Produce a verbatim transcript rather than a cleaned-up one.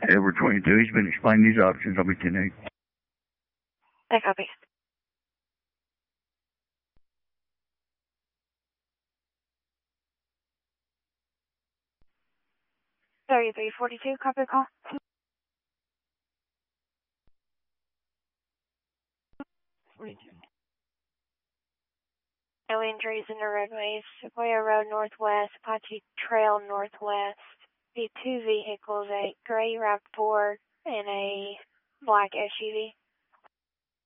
Edward twenty-two, he's been explaining these options. I'll be ten eight. I copy. thirty-three forty-two, copy the call. forty-two. No injuries in the roadways. Sequoia Road northwest, Apache Trail northwest. The two vehicles, a gray RAV four and a black S U V.